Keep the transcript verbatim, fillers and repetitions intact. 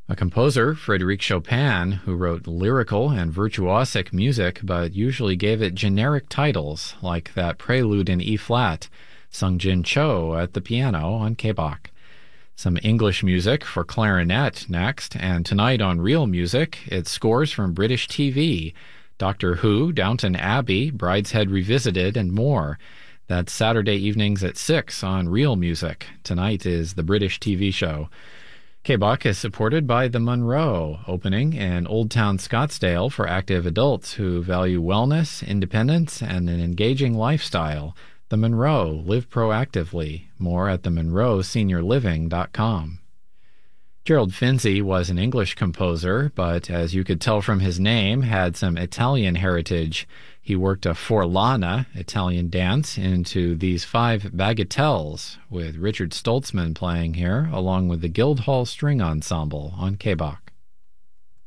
A composer, Frédéric Chopin, who wrote lyrical and virtuosic music but usually gave it generic titles, like that prelude in E-flat, Sung Jin Cho at the piano on K B O C. Some English music for clarinet next, and tonight on Real Music, it's scores from British T V, Doctor Who, Downton Abbey, Brideshead Revisited, and more. That's Saturday evenings at six on Real Music. Tonight is the British T V show. K B O C is supported by the Monroe, opening in Old Town Scottsdale for active adults who value wellness, independence, and an engaging lifestyle. The Monroe, live proactively. More at the monroe senior living dot com. Gerald Finzi was an English composer, but as you could tell from his name, had some Italian heritage. He worked a forlana, Italian dance, into these five bagatelles, with Richard Stoltzman playing here, along with the Guildhall String Ensemble on K B O C.